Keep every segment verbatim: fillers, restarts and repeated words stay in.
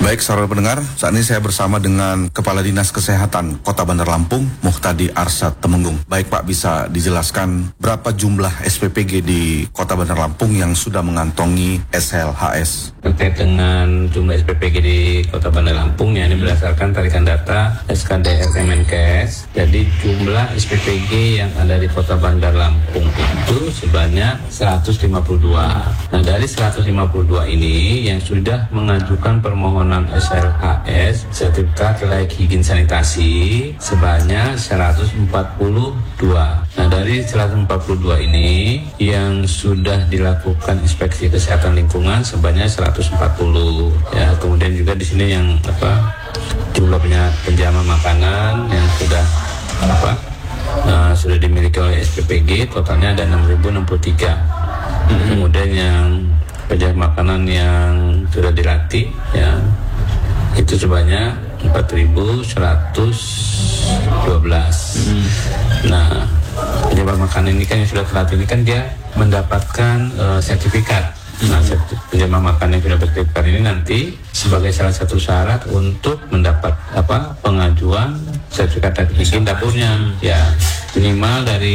Baik, saudara pendengar, saat ini saya bersama dengan Kepala Dinas Kesehatan Kota Bandar Lampung, Muhtadi Arsyad Temenggung. Baik Pak, bisa dijelaskan berapa jumlah S P P G di Kota Bandar Lampung yang sudah mengantongi S L H S? Terkait dengan jumlah S P P G di Kota Bandar Lampung, ya ini berdasarkan tarikan data S K D R Kemenkes. Jadi jumlah S P P G yang ada di Kota Bandar Lampung itu sebanyak seratus lima puluh dua. Nah, dari seratus lima puluh dua ini yang sudah mengajukan permohonan S L H S sertifikat layak higien sanitasi sebanyak seratus empat puluh dua. Nah, dari seratus empat puluh dua ini yang sudah dilakukan inspeksi kesehatan lingkungan sebanyak seratus empat puluh. Ya, kemudian juga di sini yang apa jumlah penjama makanan yang sudah apa uh, sudah dimiliki oleh S P P G totalnya ada enam ribu enam puluh tiga. Mm-hmm. Kemudian yang penjama makanan yang sudah dilatih ya itu sebanyak empat ribu seratus dua belas. Hmm. Nah, penjabat makanan ini kan yang sudah terlatih ini kan dia mendapatkan uh, sertifikat. Hmm. Nah, penjabat makanan yang sudah bersertifikat ini nanti sebagai salah satu syarat untuk mendapat apa pengajuan sertifikat higien dapurnya. Hmm. Ya, minimal dari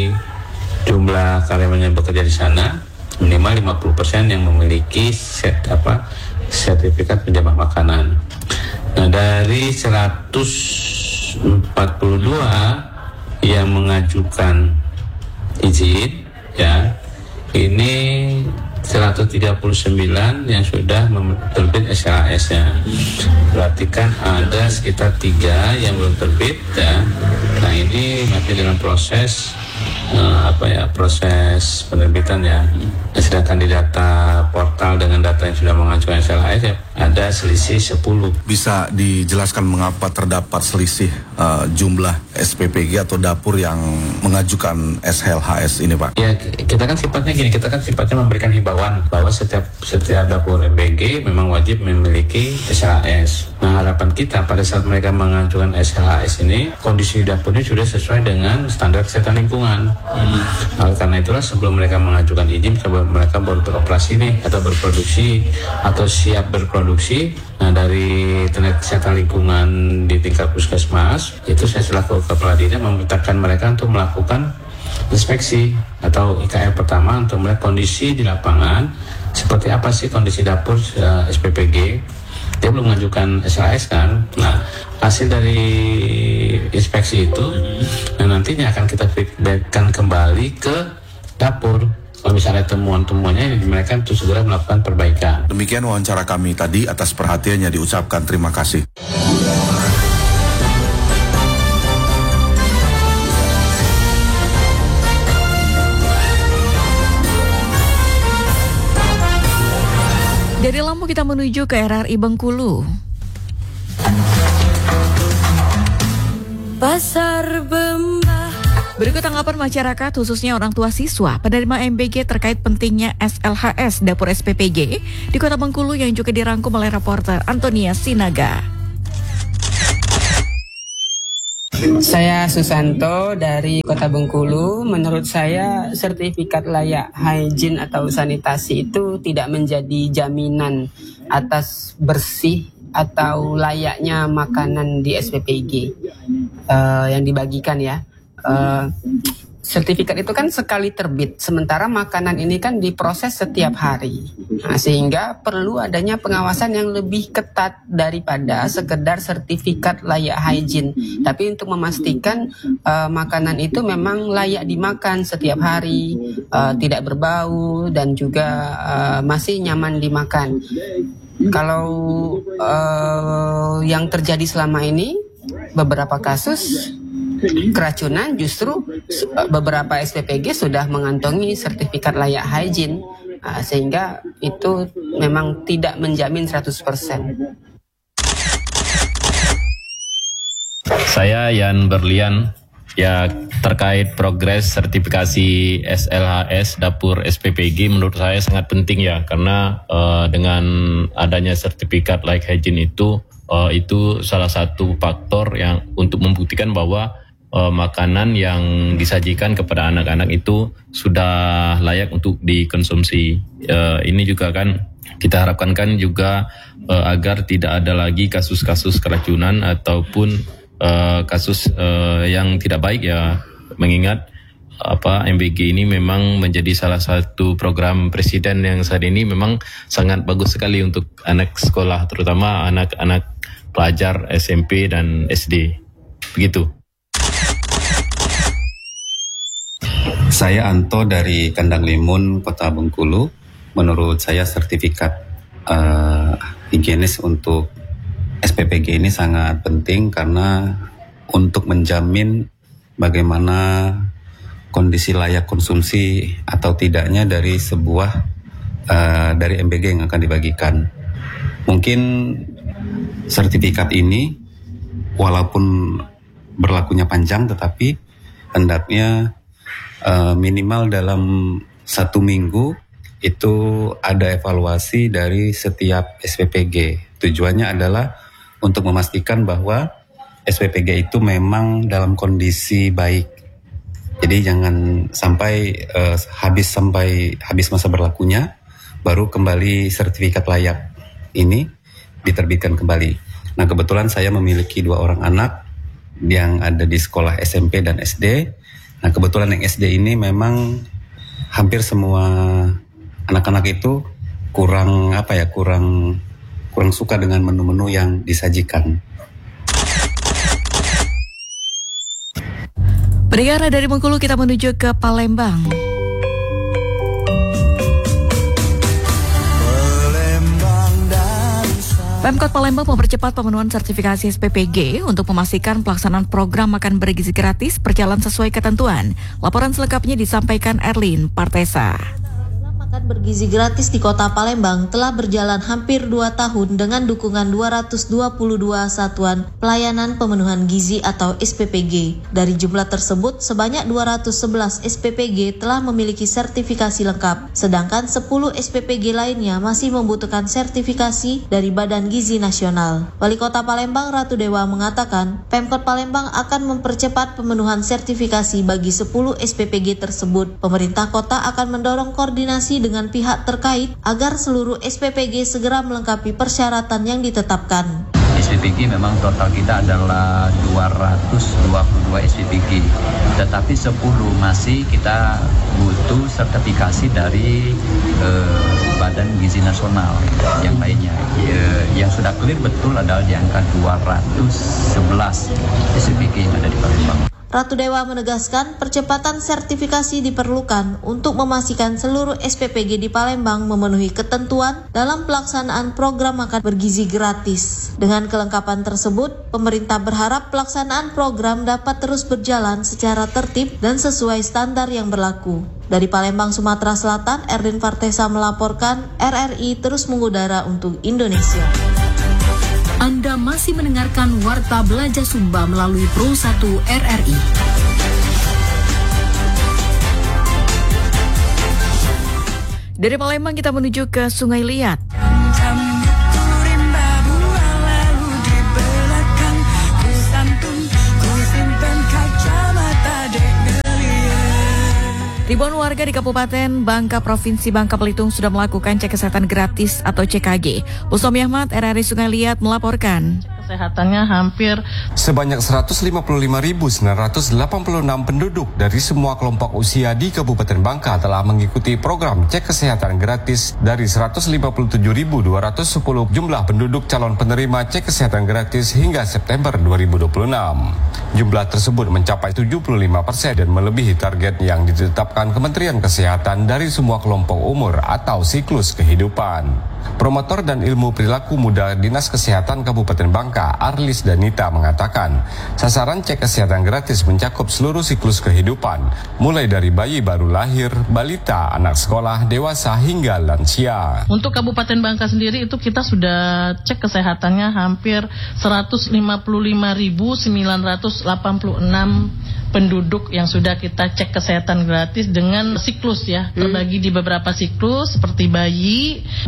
jumlah karyawan yang bekerja di sana minimal lima puluh persen yang memiliki set apa sertifikat penjamah makanan. Nah, dari seratus empat puluh dua yang mengajukan izin ya, ini seratus tiga puluh sembilan yang sudah terbit S L H S-nya. Berarti kan ada sekitar tiga yang belum terbit ya. Nah, ini masih dalam proses uh, apa ya proses penerbitan ya. Sedangkan di data portal dengan data yang sudah mengajukan S L H S ya, ada selisih sepuluh. Bisa dijelaskan mengapa terdapat selisih uh, jumlah S P P G atau dapur yang mengajukan S L H S ini, Pak? Ya, kita kan sifatnya gini, kita kan sifatnya memberikan himbauan bahwa setiap setiap dapur M B G memang wajib memiliki S L H S. Nah, harapan kita pada saat mereka mengajukan S L H S ini, kondisi dapurnya sudah sesuai dengan standar kesehatan lingkungan. Hmm. Nah, karena itulah sebelum mereka mengajukan izin, sebelum mereka baru beroperasi nih atau berproduksi atau siap berproduksi. Nah, dari tenaga kesehatan lingkungan di tingkat puskesmas itu saya selaku kepala dinas memerintahkan mereka untuk melakukan inspeksi atau I K R pertama untuk melihat kondisi di lapangan seperti apa sih kondisi dapur uh, S P P G. Dia belum mengajukan S L H S kan. Nah, hasil dari inspeksi itu nah, nantinya akan kita feedbackkan kembali ke dapur. Kalau misalnya temuan-temuannya mereka itu segera melakukan perbaikan. Demikian wawancara kami tadi, atas perhatiannya diucapkan terima kasih. Dari Lampung kita menuju ke R R I Bengkulu. Pasar Bembah. Berikut tanggapan masyarakat khususnya orang tua siswa penerima M B G terkait pentingnya S L H S dapur S P P G di Kota Bengkulu yang juga dirangkum oleh reporter Antonia Sinaga. Saya Susanto dari Kota Bengkulu. Menurut saya sertifikat layak hygiene atau sanitasi itu tidak menjadi jaminan atas bersih atau layaknya makanan di S P P G uh, yang dibagikan ya. Uh, sertifikat itu kan sekali terbit, sementara makanan ini kan diproses setiap hari. Nah, sehingga perlu adanya pengawasan yang lebih ketat daripada sekedar sertifikat layak hygiene. Tapi untuk memastikan uh, makanan itu memang layak dimakan setiap hari, uh, tidak berbau dan juga uh, masih nyaman dimakan. Kalau uh, yang terjadi selama ini beberapa kasus keracunan, justru beberapa S P P G sudah mengantongi sertifikat layak hygiene, sehingga itu memang tidak menjamin seratus persen. Saya Yan Berlian, ya terkait progres sertifikasi S L H S dapur S P P G menurut saya sangat penting ya, karena uh, dengan adanya sertifikat layak hygiene itu uh, itu salah satu faktor yang untuk membuktikan bahwa uh, makanan yang disajikan kepada anak-anak itu sudah layak untuk dikonsumsi. Uh, ini juga kan kita harapkan kan juga uh, agar tidak ada lagi kasus-kasus keracunan ataupun uh, kasus uh, yang tidak baik ya, mengingat apa M B G ini memang menjadi salah satu program presiden yang saat ini memang sangat bagus sekali untuk anak sekolah, terutama anak-anak pelajar S M P dan S D. Begitu. Saya Anto dari Kandang Limun, Kota Bengkulu. Menurut saya sertifikat uh, higienis untuk S P P G ini sangat penting karena untuk menjamin bagaimana kondisi layak konsumsi atau tidaknya dari sebuah uh, dari M B G yang akan dibagikan. Mungkin sertifikat ini walaupun berlakunya panjang, tetapi hendaknya uh, minimal dalam satu minggu itu ada evaluasi dari setiap S P P G. Tujuannya adalah untuk memastikan bahwa S P P G itu memang dalam kondisi baik. Jadi jangan sampai uh, habis sampai habis masa berlakunya baru kembali sertifikat layak ini diterbitkan kembali. Nah, kebetulan saya memiliki dua orang anak yang ada di sekolah S M P dan S D. Nah, kebetulan yang S D ini memang hampir semua anak-anak itu kurang apa ya, kurang kurang suka dengan menu-menu yang disajikan. Pendengar dari Bengkulu, kita menuju ke Palembang. Pemkot Palembang mempercepat pemenuhan sertifikasi S P P G untuk memastikan pelaksanaan program makan bergizi gratis berjalan sesuai ketentuan. Laporan selengkapnya disampaikan Erlin Partesa. Makan bergizi gratis di Kota Palembang telah berjalan hampir dua tahun dengan dukungan dua ratus dua puluh dua satuan pelayanan pemenuhan gizi atau S P P G. Dari jumlah tersebut, sebanyak dua ratus sebelas S P P G telah memiliki sertifikasi lengkap, sedangkan sepuluh S P P G lainnya masih membutuhkan sertifikasi dari Badan Gizi Nasional. Wali Kota Palembang Ratu Dewa mengatakan, Pemkot Palembang akan mempercepat pemenuhan sertifikasi bagi sepuluh S P P G tersebut. Pemerintah kota akan mendorong koordinasi dengan pihak terkait agar seluruh S P P G segera melengkapi persyaratan yang ditetapkan. S P P G memang total kita adalah dua ratus dua puluh dua S P P G, tetapi sepuluh masih kita butuh sertifikasi dari eh, Badan Gizi Nasional yang lainnya. Eh, yang sudah clear betul adalah di angka dua ratus sebelas S P P G yang ada di Palembang. Ratu Dewa menegaskan percepatan sertifikasi diperlukan untuk memastikan seluruh S P P G di Palembang memenuhi ketentuan dalam pelaksanaan program makan bergizi gratis. Dengan kelengkapan tersebut, pemerintah berharap pelaksanaan program dapat terus berjalan secara tertib dan sesuai standar yang berlaku. Dari Palembang, Sumatera Selatan, Erlin Partesa melaporkan, R R I terus mengudara untuk Indonesia. Anda masih mendengarkan Warta Belanja Sumba melalui Pro satu R R I. Dari Palembang kita menuju ke Sungai Liat. Ribuan warga di Kabupaten Bangka, Provinsi Bangka Belitung sudah melakukan cek kesehatan gratis atau C K G. Usami Ahmad, R R I Sungai Liat melaporkan. Kesehatannya hampir sebanyak seratus lima puluh lima ribu sembilan ratus delapan puluh enam penduduk dari semua kelompok usia di Kabupaten Bangka telah mengikuti program cek kesehatan gratis dari seratus lima puluh tujuh ribu dua ratus sepuluh jumlah penduduk calon penerima cek kesehatan gratis hingga September dua ribu dua puluh enam. Jumlah tersebut mencapai tujuh puluh lima persen dan melebihi target yang ditetapkan Kementerian Kesehatan dari semua kelompok umur atau siklus kehidupan. Promotor dan ilmu perilaku muda Dinas Kesehatan Kabupaten Bangka, Arlis Danita mengatakan, sasaran cek kesehatan gratis mencakup seluruh siklus kehidupan, mulai dari bayi baru lahir, balita, anak sekolah, dewasa hingga lansia. Untuk Kabupaten Bangka sendiri itu kita sudah cek kesehatannya hampir seratus lima puluh lima ribu sembilan ratus delapan puluh enam penduduk yang sudah kita cek kesehatan gratis dengan siklus ya, terbagi di beberapa siklus seperti bayi, balita,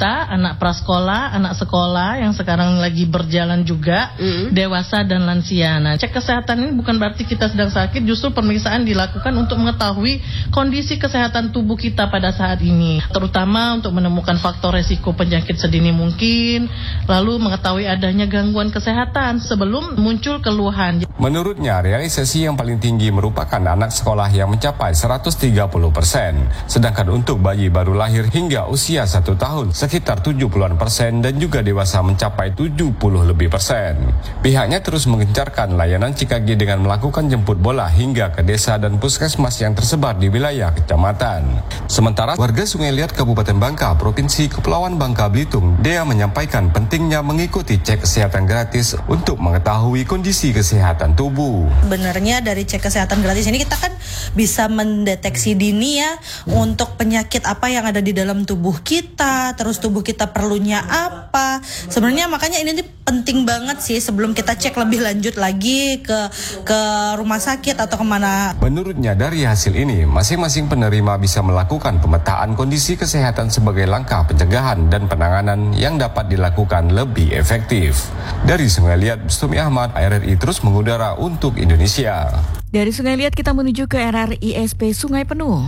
kita, anak prasekolah, anak sekolah yang sekarang lagi berjalan juga, mm. dewasa dan lansia. Nah, cek kesehatan ini bukan berarti kita sedang sakit, justru pemeriksaan dilakukan untuk mengetahui kondisi kesehatan tubuh kita pada saat ini, terutama untuk menemukan faktor resiko penyakit sedini mungkin, lalu mengetahui adanya gangguan kesehatan sebelum muncul keluhan. Menurutnya, realisasi yang paling tinggi merupakan anak sekolah yang mencapai seratus tiga puluh persen, sedangkan untuk bayi baru lahir hingga usia satu tahun sekitar tujuh puluhan persen dan juga dewasa mencapai tujuh puluh lebih persen. Pihaknya terus mengencarkan layanan C K G dengan melakukan jemput bola hingga ke desa dan puskesmas yang tersebar di wilayah kecamatan. Sementara warga Sungai Liat Kabupaten Bangka, Provinsi Kepulauan Bangka Belitung, Dea menyampaikan pentingnya mengikuti cek kesehatan gratis untuk mengetahui kondisi kesehatan tubuh. Sebenarnya dari cek kesehatan gratis ini kita kan bisa mendeteksi dini ya untuk penyakit apa yang ada di dalam tubuh kita, terus tubuh kita perlunya apa. Sebenarnya makanya ini penting banget sih sebelum kita cek lebih lanjut lagi ke ke rumah sakit atau kemana. Menurutnya dari hasil ini, masing-masing penerima bisa melakukan pemetaan kondisi kesehatan sebagai langkah pencegahan dan penanganan yang dapat dilakukan lebih efektif. Dari Sungai Liat, Bustami Ahmad, R R I terus mengudara untuk Indonesia. Dari Sungai Liat kita menuju ke R R I S P Sungai Penuh.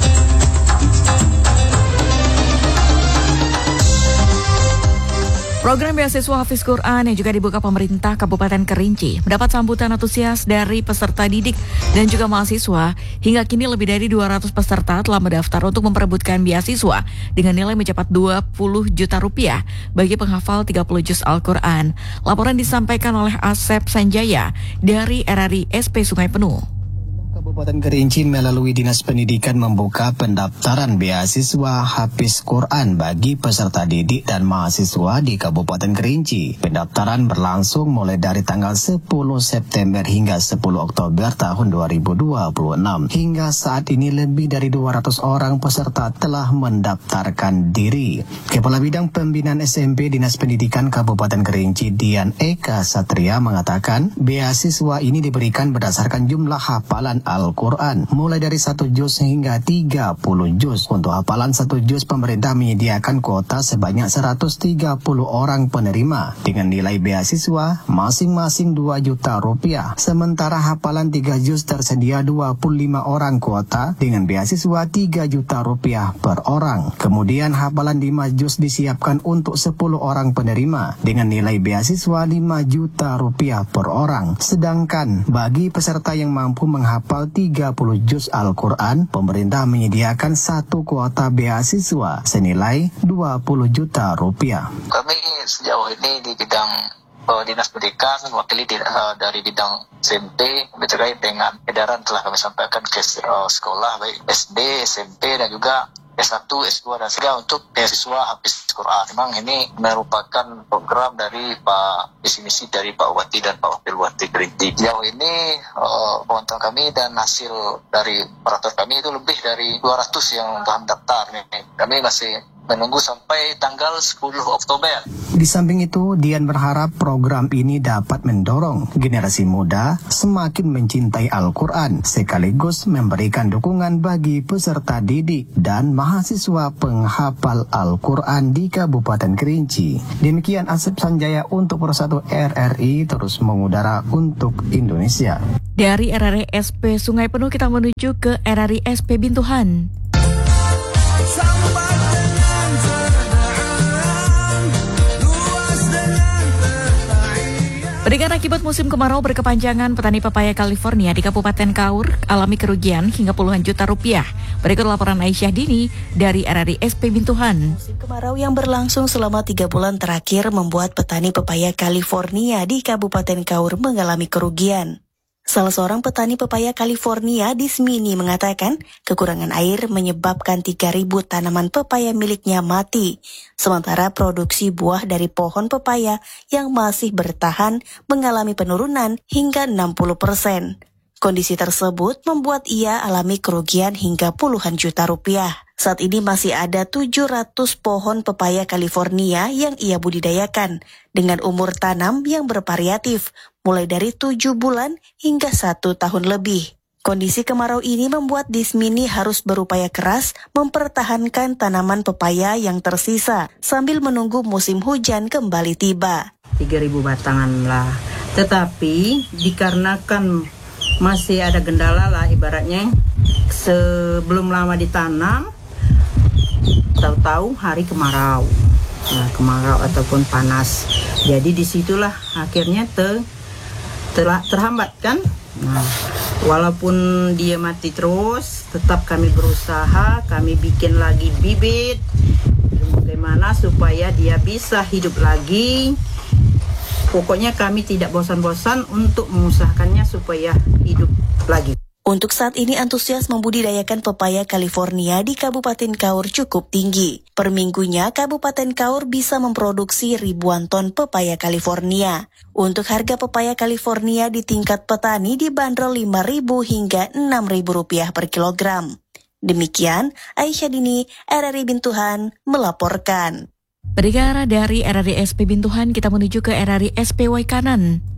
Program beasiswa Hafiz Quran yang juga dibuka pemerintah Kabupaten Kerinci mendapat sambutan antusias dari peserta didik dan juga mahasiswa. Hingga kini lebih dari dua ratus peserta telah mendaftar untuk memperebutkan beasiswa dengan nilai mencapai dua puluh juta rupiah bagi penghafal tiga puluh juz Al-Quran. Laporan disampaikan oleh Asep Sanjaya dari R R I S P Sungai Penuh. Kabupaten Kerinci melalui Dinas Pendidikan membuka pendaftaran beasiswa Hafiz Quran bagi peserta didik dan mahasiswa di Kabupaten Kerinci. Pendaftaran berlangsung mulai dari tanggal sepuluh September hingga sepuluh Oktober tahun dua ribu dua puluh enam. Hingga saat ini lebih dari dua ratus orang peserta telah mendaftarkan diri. Kepala Bidang Pembinaan S M P Dinas Pendidikan Kabupaten Kerinci, Dian Eka Satria, mengatakan beasiswa ini diberikan berdasarkan jumlah hafalan Al-Quran mulai dari satu juz hingga tiga puluh juz. Untuk hafalan satu juz, pemerintah menyediakan kuota sebanyak seratus tiga puluh orang penerima dengan nilai beasiswa masing-masing dua juta rupiah. Sementara hafalan tiga juz tersedia dua puluh lima orang kuota dengan beasiswa tiga juta rupiah per orang. Kemudian hafalan lima juz disiapkan untuk sepuluh orang penerima dengan nilai beasiswa lima juta rupiah per orang. Sedangkan bagi peserta yang mampu menghafal tiga puluh juz Al-Quran, pemerintah menyediakan satu kuota beasiswa senilai dua puluh juta rupiah. Kami sejauh ini di bidang uh, Dinas Pendidikan, mewakili di, uh, dari bidang S M P, terkait dengan edaran telah kami sampaikan ke uh, sekolah, baik S D, S M P, dan juga S satu, S dua, dan tiga untuk beasiswa Hafiz Quran. Memang ini merupakan program dari Pak visi misi dari Pak Bupati dan Pak Wakil Bupati Kerinci. Sejauh ini uh, pemantauan kami dan hasil dari operator kami itu lebih dari dua ratus yang telah mendaftar. Kami masih menunggu sampai tanggal sepuluh Oktober. Di samping itu, Dian berharap program ini dapat mendorong generasi muda semakin mencintai Al-Quran, sekaligus memberikan dukungan bagi peserta didik dan mahasiswa penghafal Al-Quran di Kabupaten Kerinci. Demikian Asep Sanjaya untuk Persatu R R I terus mengudara untuk Indonesia. Dari R R I S P Sungai Penuh kita menuju ke R R I S P Bintuhan. Berikan akibat musim kemarau berkepanjangan, petani pepaya California di Kabupaten Kaur alami kerugian hingga puluhan juta rupiah. Berikut laporan Aisyah Dini dari R R I S P Bintuhan. Musim kemarau yang berlangsung selama tiga bulan terakhir membuat petani pepaya California di Kabupaten Kaur mengalami kerugian. Salah seorang petani pepaya California, Dismini, mengatakan kekurangan air menyebabkan tiga ribu tanaman pepaya miliknya mati. Sementara produksi buah dari pohon pepaya yang masih bertahan mengalami penurunan hingga enam puluh persen. Kondisi tersebut membuat ia alami kerugian hingga puluhan juta rupiah. Saat ini masih ada tujuh ratus pohon pepaya California yang ia budidayakan dengan umur tanam yang bervariatif, mulai dari tujuh bulan hingga satu tahun lebih. Kondisi kemarau ini membuat Dismini harus berupaya keras mempertahankan tanaman pepaya yang tersisa sambil menunggu musim hujan kembali tiba. tiga ribu batangan lah. Tetapi dikarenakan masih ada kendala lah ibaratnya, sebelum lama ditanam, tahu-tahu hari kemarau. Nah, kemarau ataupun panas. Jadi disitulah akhirnya ter, telah terhambat kan. Nah, walaupun dia mati terus, tetap kami berusaha, kami bikin lagi bibit, bagaimana supaya dia bisa hidup lagi. Pokoknya kami tidak bosan-bosan untuk mengusahakannya supaya hidup lagi. Untuk saat ini antusias membudidayakan pepaya California di Kabupaten Kaur cukup tinggi. Per minggunya, Kabupaten Kaur bisa memproduksi ribuan ton pepaya California. Untuk harga pepaya California di tingkat petani dibanderol lima ribu hingga enam ribu rupiah per kilogram. Demikian, Aisyah Dini, R R I Bintuhan, melaporkan. Berikara dari R R I S P Bintuhan, kita menuju ke R R I S P Waikanan.